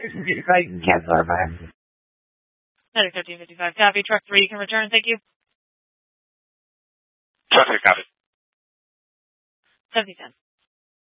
I can cancel our vibe. Heading 1355. Copy. Truck 3, you can return. Thank you. Truck 3, copy. 7010.